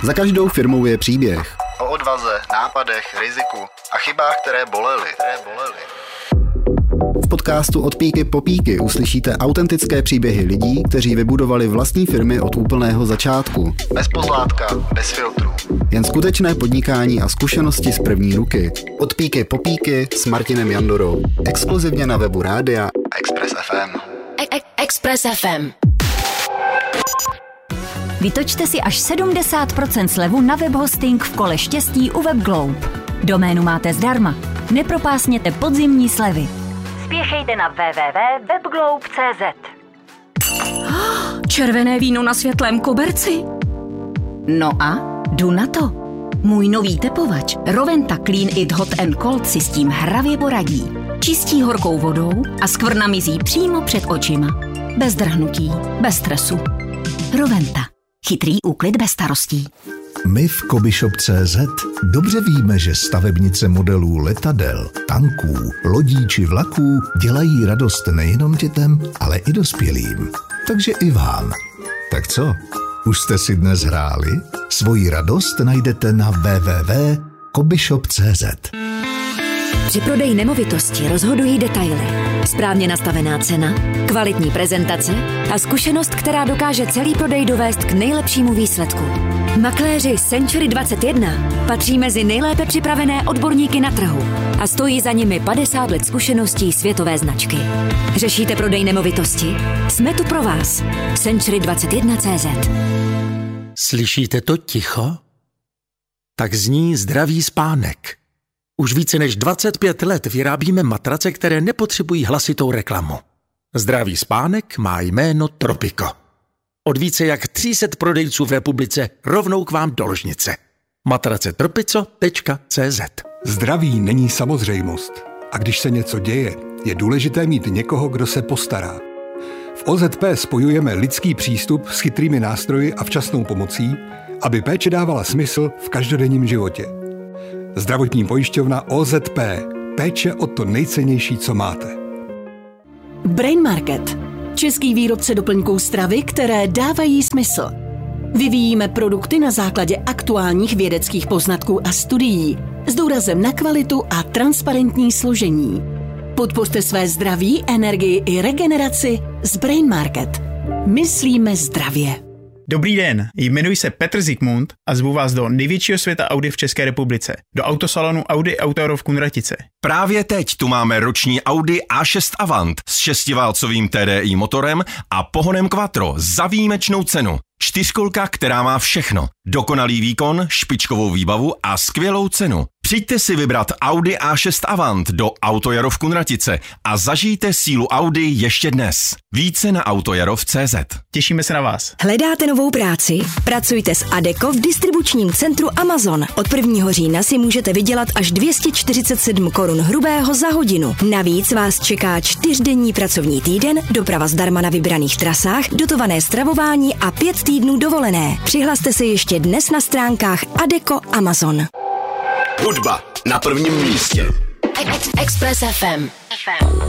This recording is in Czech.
Za každou firmou je příběh. O odvaze, nápadech, riziku a chybách, které bolely. V podcastu Od píky po píky uslyšíte autentické příběhy lidí, kteří vybudovali vlastní firmy od úplného začátku. Bez pozlátka, bez filtrů. Jen skutečné podnikání a zkušenosti z první ruky. Od píky po píky s Martinem Jandorou. Exkluzivně na webu rádia Express FM. Express FM. Vytočte si až 70% slevu na webhosting v kole štěstí u WebGlobe. Doménu máte zdarma. Nepropásněte podzimní slevy. Spěchejte na www.webglobe.cz. Červené víno na světlém koberci? No a jdu na to. Můj nový tepovač Roventa Clean It Hot and Cold si s tím hravě poradí. Čistí horkou vodou a skvrna mizí přímo před očima. Bez drhnutí, bez stresu. Roventa. Chytrý úklid bez starostí. My v Kobyshop.cz dobře víme, že stavebnice modelů letadel, tanků, lodí či vlaků dělají radost nejenom dětem, ale i dospělým. Takže i vám. Tak co? Už jste si dnes hráli? Svoji radost najdete na www.kobyshop.cz. Při prodeji nemovitosti rozhodují detaily. Správně nastavená cena, kvalitní prezentace a zkušenost, která dokáže celý prodej dovést k nejlepšímu výsledku. Makléři Century 21 patří mezi nejlépe připravené odborníky na trhu a stojí za nimi 50 let zkušeností světové značky. Řešíte prodej nemovitosti? Jsme tu pro vás. Century21.cz. Slyšíte to ticho? Tak zní zdravý spánek. Už více než 25 let vyrábíme matrace, které nepotřebují hlasitou reklamu. Zdravý spánek má jméno Tropico. Od více jak 300 prodejců v republice rovnou k vám do ložnice. Matrace tropico.cz. Zdraví není samozřejmost. A když se něco děje, je důležité mít někoho, kdo se postará. V OZP spojujeme lidský přístup s chytrými nástroji a včasnou pomocí, aby péče dávala smysl v každodenním životě. Zdravotní pojišťovna OZP. Péče o to nejcennější, co máte. Brain Market. Český výrobce doplňků stravy, které dávají smysl. Vyvíjíme produkty na základě aktuálních vědeckých poznatků a studií s důrazem na kvalitu a transparentní složení. Podpořte své zdraví, energii i regeneraci s Brain Market. Myslíme zdravě. Dobrý den, jmenuji se Petr Zikmund a zvu vás do největšího světa Audi v České republice, do autosalonu Audi Auto v Kunratice. Právě teď tu máme roční Audi A6 Avant s 6válcovým TDI motorem a pohonem Quattro za výjimečnou cenu. Čtyřkolka, která má všechno. Dokonalý výkon, špičkovou výbavu a skvělou cenu. Přijďte si vybrat Audi A6 Avant do Autojaro v Kunratice a zažijte sílu Audi ještě dnes. Více na autojaro.cz. Těšíme se na vás. Hledáte novou práci? Pracujte s Adecco v distribučním centru Amazon. Od 1. října si můžete vydělat až 247 korun hrubého za hodinu. Navíc vás čeká 4denní pracovní týden, doprava zdarma na vybraných trasách, dotované stravování a 5 týdnů dovolené. Přihlaste se ještě dnes na stránkách Adecco Amazon. Hudba na prvním místě. Express FM.